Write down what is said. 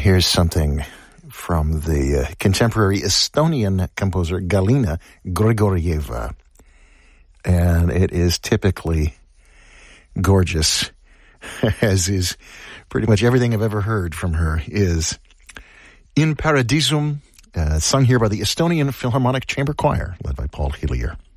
here's something from the contemporary Estonian composer Galina Grigorieva. And it is typically gorgeous, as is pretty much everything I've ever heard from her is In Paradisum, sung here by the Estonian Philharmonic Chamber Choir, led by Paul Hillier.